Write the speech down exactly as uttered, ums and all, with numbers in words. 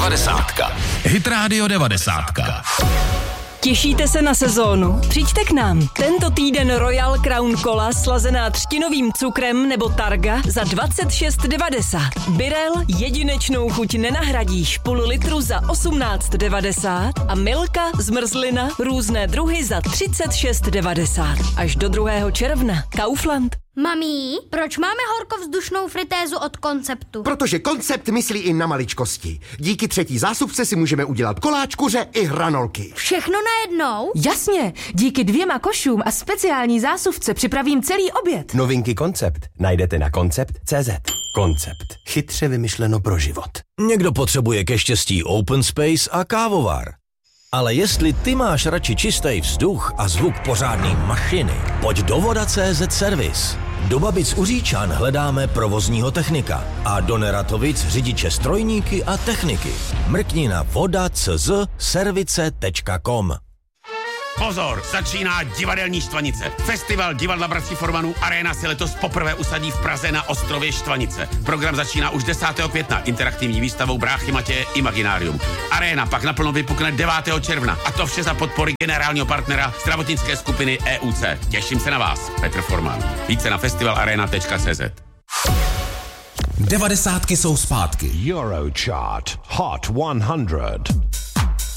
devadesátka. Hit Radio devadesátka. Těšíte se na sezónu? Přijďte k nám. Tento týden Royal Crown Cola slazená třtinovým cukrem nebo Targa za dvacet šest devadesát. Birel jedinečnou chuť nenahradíš, půl litru za osmnáct devadesát a Milka zmrzlina různé druhy za třicet šest devadesát. Až do druhého června. Kaufland. Mami, proč máme horkovzdušnou fritézu od Konceptu? Protože Koncept myslí i na maličkosti. Díky třetí zásupce si můžeme udělat koláč, kuře i hranolky. Všechno najednou? Jasně, díky dvěma košům a speciální zásuvce připravím celý oběd. Novinky Koncept najdete na koncept tečka cé zet. Koncept. Chytře vymyšleno pro život. Někdo potřebuje ke štěstí open space a kávovar. Ale jestli ty máš radši čistý vzduch a zvuk pořádný mašiny, pojď do Voda tečka cé zet Service. Do Babic u Říčan hledáme provozního technika a do Neratovic řidiče strojníky a techniky. Mrkni na voda tečka cé zet service tečka com. Pozor, začíná divadelní Štvanice. Festival divadla bratří Formanů Arena se letos poprvé usadí v Praze na ostrově Štvanice. Program začíná už desátého května interaktivní výstavou Bráchy Matěje Imaginarium. Arena pak naplno vypukne devátého června a to vše za podpory generálního partnera zdravotnické skupiny E U C. Těším se na vás, Petr Forman. Více na festivalarena tečka cé zet. Devadesátky jsou zpátky. Eurochart Hot one hundred.